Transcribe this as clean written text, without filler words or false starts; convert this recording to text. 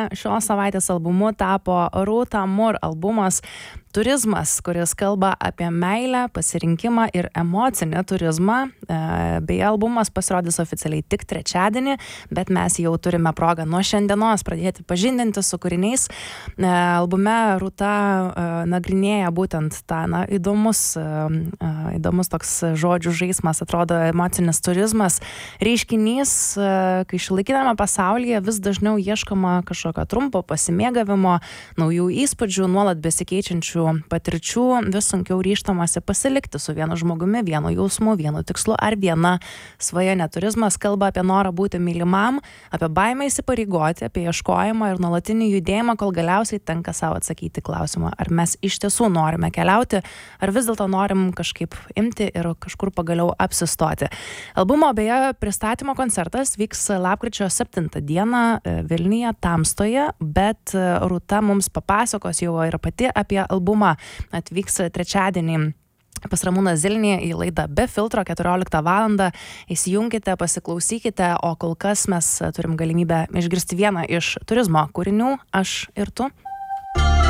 šios savaitės albumu tapo Rūta Mur albumas Turizmas, kuris kalba apie meilę, pasirinkimą ir emocinį turizmą. Beje, albumas pasirodys oficialiai tik trečiadienį, bet mes jau turime progą nuo šiandienos pradėti pažindinti su kūriniais. Albume Rūta nagrinėja būtent tą įdomus toks žodžių žaismas, atrodo, emocinis turizmas. Reiškinys, kai šiuolaikiniame pasaulyje vis dažniau ieškoma kažkokio trumpo pasimėgavimo, naujų įspūdžių, nuolat besikeičiančių patirčių, vis sunkiau ryžtamasi pasilikti su vienu žmogumi, vienu jausmu, vienu tikslu ar viena svajonė. Turizmas kalba apie norą būti mylimam, apie baimę įsipareigoti, apie ieškojimą ir nuolatinį judėjimą, kol galiausiai tenka savo atsakyti klausimą, ar mes iš tiesų norime keliauti, ar vis dėlto norim kažkaip imti ir kažkur pagaliau apsistoti. Albumo beje pristatymo koncertas vyks lapkričio 7 dieną Vilniuje, Tamstoje, bet Rūta mums papasakos jau ir pati apie albumą. Atvyks trečiadienį pas Ramūną Zilnį į laidą Be filtro 14 valandą. Įsijunkite, pasiklausykite, o kol kas mes turim galimybę išgirsti vieną iš turizmo kūrinių, Aš ir tu.